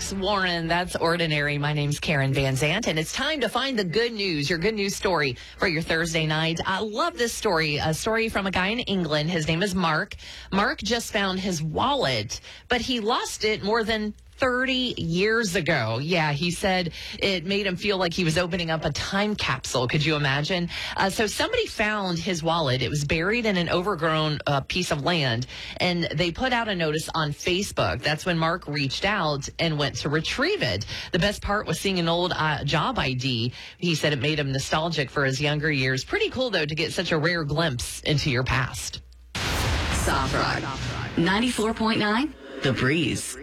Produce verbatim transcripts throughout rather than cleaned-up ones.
Alex Warren. That's Ordinary. My name's Karen Van Zant, and it's time to find the good news, your good news story for your Thursday night. I love this story, a story from a guy in England. His name is Mark. Mark just found his wallet, but he lost it more than thirty years ago. Yeah, he said it made him feel like he was opening up a time capsule. Could you imagine? Uh, so somebody found his wallet. It was buried in an overgrown uh, piece of land, and they put out a notice on Facebook. That's when Mark reached out and went to retrieve it. The best part was seeing an old uh, job I D. He said it made him nostalgic for his younger years. Pretty cool, though, to get such a rare glimpse into your past. Soft Rock, ninety-four point nine, The Breeze.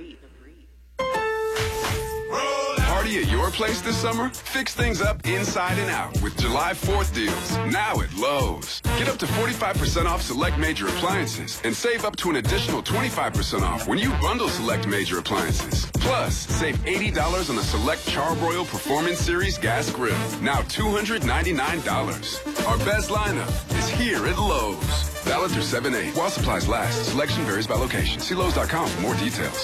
Party at your place this summer? Fix things up inside and out with July fourth deals, now at Lowe's. Get up to forty-five percent off select major appliances and save up to an additional twenty-five percent off when you bundle select major appliances. Plus, save eighty dollars on a select Charbroil Performance Series gas grill, now two hundred ninety-nine dollars. Our best lineup is here at Lowe's. Valid through seven eight. While supplies last, selection varies by location. See Lowe's dot com for more details.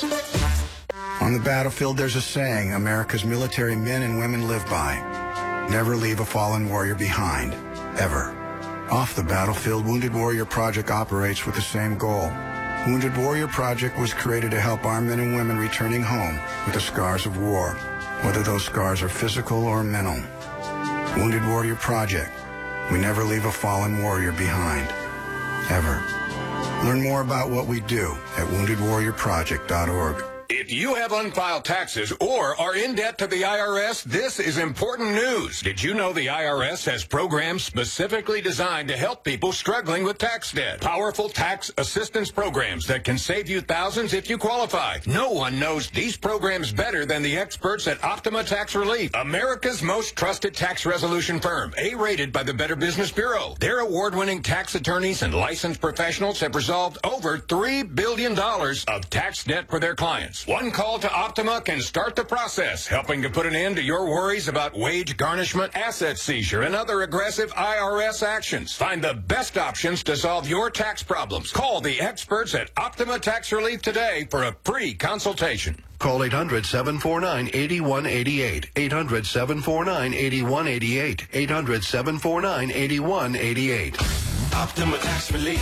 On the battlefield, there's a saying America's military men and women live by. Never leave a fallen warrior behind, ever. Off the battlefield, Wounded Warrior Project operates with the same goal. Wounded Warrior Project was created to help our men and women returning home with the scars of war, whether those scars are physical or mental. Wounded Warrior Project. We never leave a fallen warrior behind, ever. Learn more about what we do at wounded warrior project dot org. If you have unfiled taxes or are in debt to the I R S, this is important news. Did you know the I R S has programs specifically designed to help people struggling with tax debt? Powerful tax assistance programs that can save you thousands if you qualify. No one knows these programs better than the experts at Optima Tax Relief, America's most trusted tax resolution firm, A-rated by the Better Business Bureau. Their award-winning tax attorneys and licensed professionals have resolved over three billion dollars of tax debt for their clients. One call to Optima can start the process, helping to put an end to your worries about wage garnishment, asset seizure, and other aggressive I R S actions. Find the best options to solve your tax problems. Call the experts at Optima Tax Relief today for a free consultation. Call eight hundred, seven four nine, eight one eight eight. eight hundred, seven four nine, eight one eight eight. eight hundred, seven four nine, eight one eight eight. Optima Tax Relief.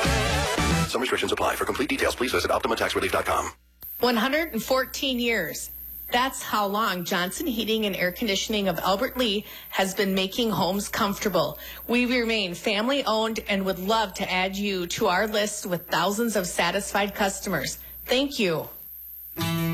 Some restrictions apply. For complete details, please visit optima tax relief dot com. one hundred fourteen years. That's how long Johnson Heating and Air Conditioning of Albert Lea has been making homes comfortable. We remain family-owned and would love to add you to our list with thousands of satisfied customers. Thank you.